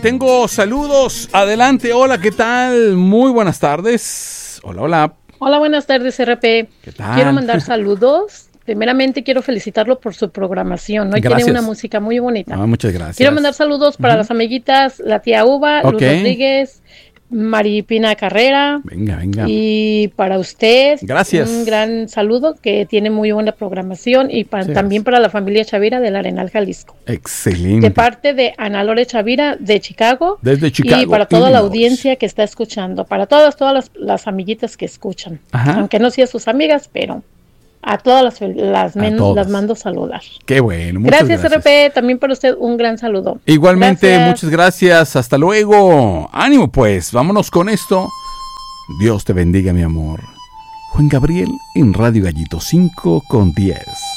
tengo saludos. Adelante, hola, ¿qué tal? Muy buenas tardes. Hola, hola. Hola, buenas tardes, RP. ¿Qué tal? Quiero mandar saludos. Primeramente quiero felicitarlo por su programación. Hoy Gracias. tiene una música muy bonita. Muchas gracias. Quiero mandar saludos para las amiguitas, la tía Uva, Luz Rodríguez, Maripina Carrera. Venga. Y para usted, gracias. Un gran saludo, que tiene muy buena programación, y también para la familia Chavira del Arenal, Jalisco. Excelente. De parte de Ana Lore Chavira de Chicago. Desde Chicago. Y para toda la audiencia que está escuchando, para todas las amiguitas que escuchan. Ajá. Aunque no sean sus amigas, pero a todas las mando saludar. Qué bueno, muchas gracias. RP, también para usted un gran saludo. Igualmente, muchas gracias, hasta luego. Ánimo pues, vámonos con esto. Dios te bendiga, mi amor. Juan Gabriel en Radio Gallito 5:10.